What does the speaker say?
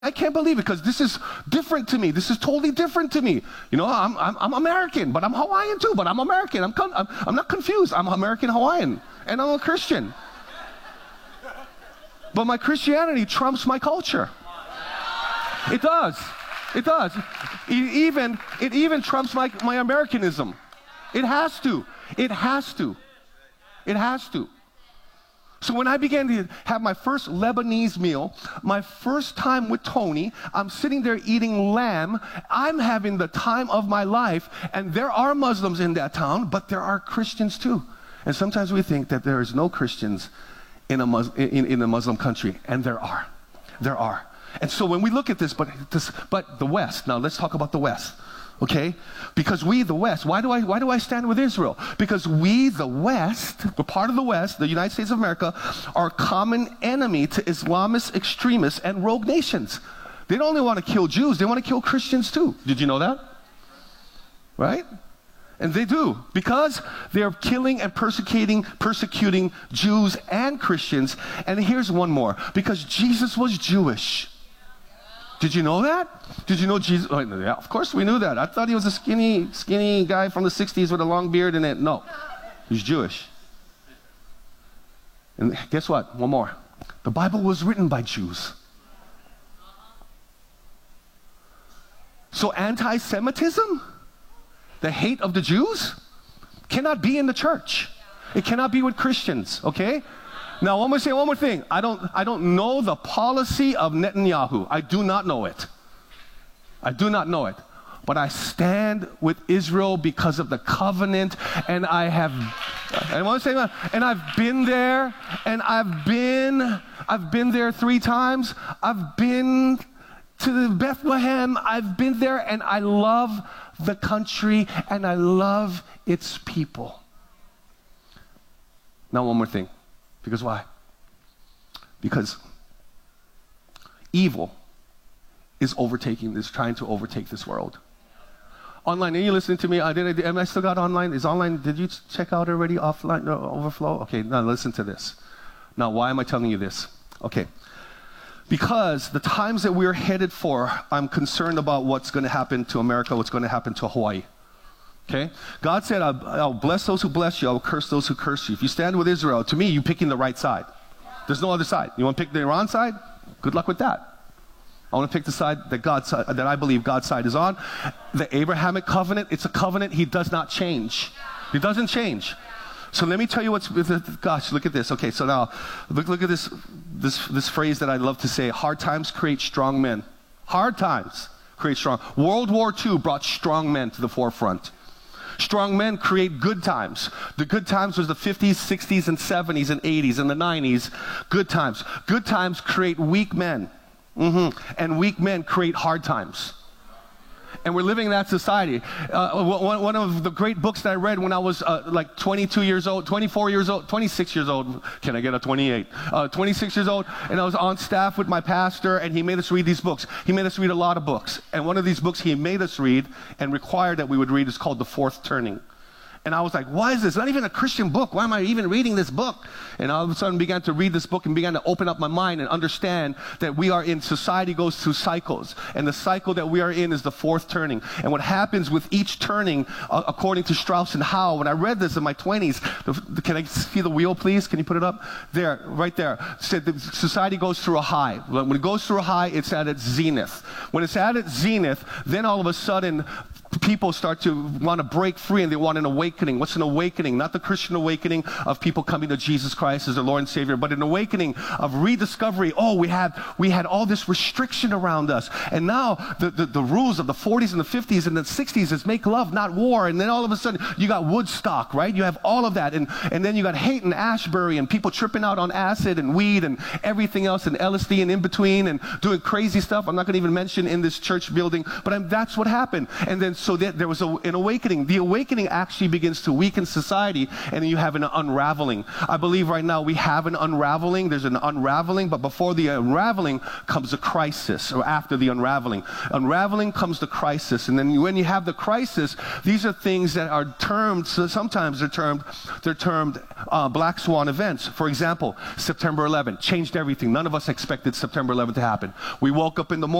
I can't believe it because this is different to me. This is totally different to me. You know, I'm American, but I'm Hawaiian too, but I'm American. I'm not confused. I'm American Hawaiian, and I'm a Christian. But my Christianity trumps my culture. It does. It does. It even trumps my Americanism. It has to. It has to. It has to. So when I began to have my first Lebanese meal, my first time with Tony, I'm sitting there eating lamb. I'm having the time of my life, and there are Muslims in that town, but there are Christians too. And sometimes we think that there is no Christians in a Muslim country, and there are. There are. And so when we look at this, but the West, now let's talk about the West. Okay? Because we, the West, why do I stand with Israel? Because we, the West, we're part of the West, the United States of America, are a common enemy to Islamist extremists and rogue nations. They don't only want to kill Jews, they want to kill Christians too. Did you know that? Right? And they do, because they're killing and persecuting Jews and Christians. And here's one more, because Jesus was Jewish. Did you know that? Did you know Jesus? Oh, yeah, of course we knew that. I thought he was a skinny guy from the 60s with a long beard and it. No, he's Jewish. And guess what? One more. The Bible was written by Jews. So anti-Semitism, the hate of the Jews, cannot be in the church. It cannot be with Christians, okay? Now, I'm going to say one more thing. I don't know the policy of Netanyahu. I do not know it. I do not know it. But I stand with Israel because of the covenant, and I want to say, and I've been there, and I've been there 3 times. I've been to Bethlehem. I've been there, and I love the country, and I love its people. Now, one more thing. Because why? Because evil is trying to overtake this world. Online, are you listening to me? Am I still got online? Is online, did you check out already offline, overflow? Okay, now listen to this. Now, why am I telling you this? Okay. Because the times that we're headed for, I'm concerned about what's going to happen to America, what's going to happen to Hawaii. Okay? God said, I'll bless those who bless you, I'll curse those who curse you. If you stand with Israel, to me, you're picking the right side. There's no other side. You want to pick the Iran side? Good luck with that. I want to pick the side that I believe God's side is on. The Abrahamic covenant, it's a covenant. He does not change. He doesn't change. So let me tell you gosh, look at this. Okay, so now, look at this phrase that I love to say. Hard times create strong men. Hard times create strong. World War II brought strong men to the forefront. Strong men create good times. The good times was the 50s, 60s, and 70s, and 80s, and the 90s. Good times. Good times create weak men. And weak men create hard times. And we're living in that society. One of the great books that I read when I was like 22 years old, 24 years old, 26 years old. Can I get a 28? 26 years old, and I was on staff with my pastor, and he made us read these books. He made us read a lot of books. And one of these books he made us read and required that we would read is called The Fourth Turning. And I was like, why is this? Not even a Christian book. Why am I even reading this book? And all of a sudden began to read this book and began to open up my mind and understand that society goes through cycles. And the cycle that we are in is the fourth turning. And what happens with each turning, according to Strauss and Howe, when I read this in my 20s, can I see the wheel, please? Can you put it up? There, right there. Said that society goes through a high. When it goes through a high, it's at its zenith. When it's at its zenith, then all of a sudden, people start to want to break free and they want an awakening. What's an awakening? Not the Christian awakening of people coming to Jesus Christ as their Lord and Savior, but an awakening of rediscovery. Oh, we had all this restriction around us. And now the rules of the 40s and the 50s and the 60s is make love, not war. And then all of a sudden you got Woodstock, right? You have all of that. And then you got Haight Ashbury and people tripping out on acid and weed and everything else and LSD and in between and doing crazy stuff. I'm not going to even mention in this church building, but that's what happened. And then so so there was an awakening. The awakening actually begins to weaken society, and then you have an unraveling. I believe right now we have an unraveling. There's an unraveling, but before the unraveling comes a crisis, or after the unraveling. Unraveling comes the crisis, and then when you have the crisis, these are things that are termed, so sometimes they're termed black swan events. For example, September 11th changed everything. None of us expected September 11th to happen. We woke up in the morning.